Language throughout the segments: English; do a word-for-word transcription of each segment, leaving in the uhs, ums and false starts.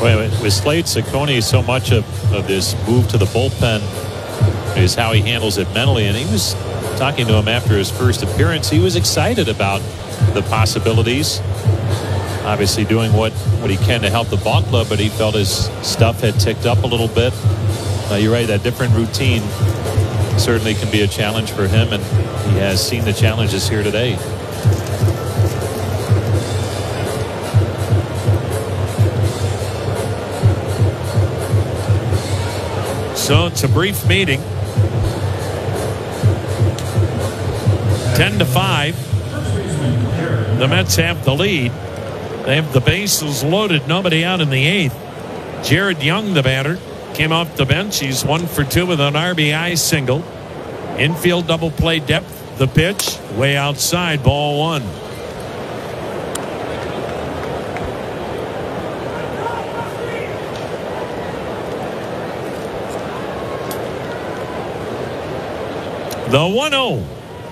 Well, with Slade Cecconi, so much of, of this move to the bullpen is how he handles it mentally. And he was talking to him after his first appearance. He was excited about the possibilities. Obviously doing what, what he can to help the ball club, but he felt his stuff had ticked up a little bit. Uh, you're right, that different routine certainly can be a challenge for him, and he has seen the challenges here today. So it's a brief meeting. ten to five. The Mets have the lead. They have the bases loaded. Nobody out in the eighth. Jared Young, the batter, came off the bench. He's one for two with an R B I single. Infield double play depth. The pitch way outside. Ball one. The one oh.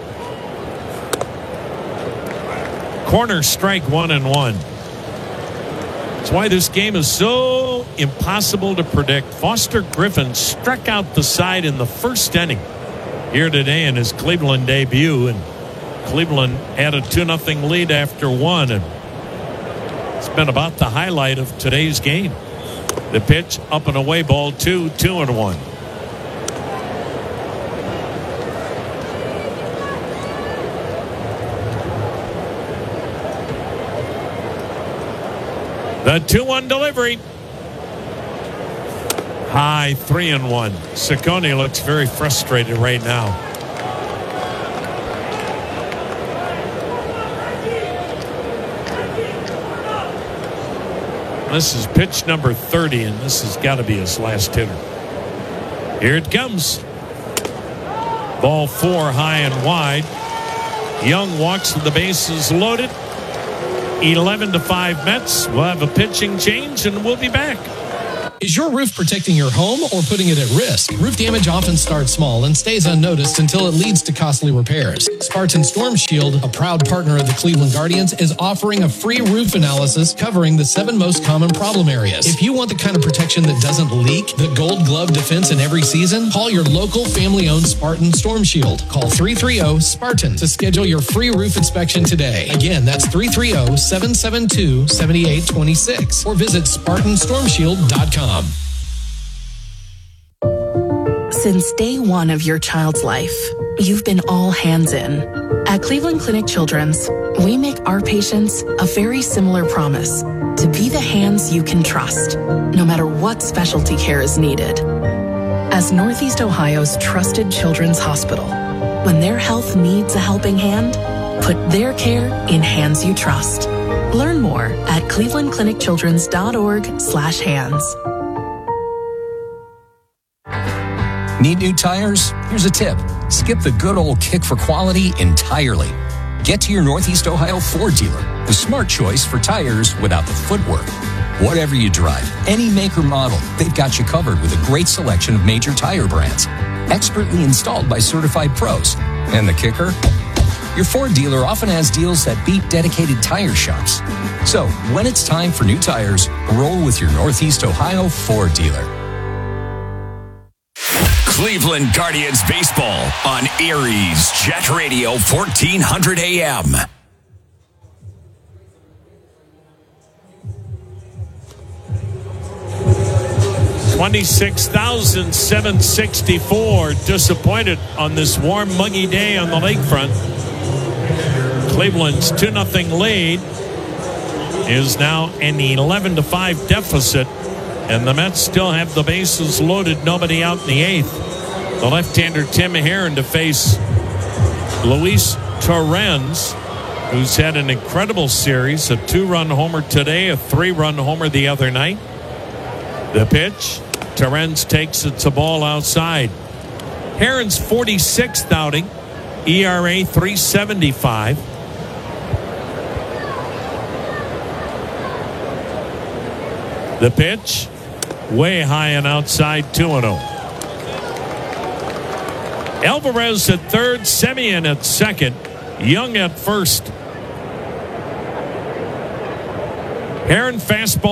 Corner strike, one and one. That's why this game is so impossible to predict. Foster Griffin struck out the side in the first inning here today in his Cleveland debut, and Cleveland had a two nothing lead after one, and it's been about the highlight of today's game. The pitch up and away, ball two, two and one. The two one delivery. High, three and one. Cecconi looks very frustrated right now. This is pitch number thirty, and this has got to be his last hitter. Here it comes. Ball four, high and wide. Young walks with the bases loaded. eleven to five Mets. We'll have a pitching change, and we'll be back. Is your roof protecting your home or putting it at risk? Roof damage often starts small and stays unnoticed until it leads to costly repairs. Spartan Storm Shield, a proud partner of the Cleveland Guardians, is offering a free roof analysis covering the seven most common problem areas. If you want the kind of protection that doesn't leak, the gold glove defense in every season, call your local family-owned Spartan Storm Shield. Call three three zero SPARTAN to schedule your free roof inspection today. Again, that's three three zero, seven seven two, seven eight two six or visit Spartan Storm Shield dot com. Since day one of your child's life, you've been all hands in. At Cleveland Clinic Children's, we make our patients a very similar promise to be the hands you can trust, no matter what specialty care is needed. As Northeast Ohio's trusted children's hospital, when their health needs a helping hand, put their care in hands you trust. Learn more at cleveland clinic children's dot org slash hands. Need new tires? Here's a tip. Skip the good old kick for quality entirely. Get to your Northeast Ohio Ford dealer, the smart choice for tires without the footwork. Whatever you drive, any make or model, they've got you covered with a great selection of major tire brands. Expertly installed by certified pros. And the kicker? Your Ford dealer often has deals that beat dedicated tire shops. So, when it's time for new tires, roll with your Northeast Ohio Ford dealer. Cleveland Guardians baseball on Aries Jet Radio fourteen hundred A M. twenty-six thousand seven hundred sixty-four disappointed on this warm, muggy day on the lakefront. Cleveland's two nothing lead is now an eleven to five deficit, and the Mets still have the bases loaded, nobody out in the eighth. The left-hander Tim Herrin to face Luis Torrens, who's had an incredible series, a two-run homer today, a three-run homer the other night. The pitch, Torrens takes it to ball outside. Herrin's forty-sixth outing, E R A three seventy-five. The pitch, way high and outside, two and oh. Alvarez at third, Semien at second, Young at first. Herrin fastball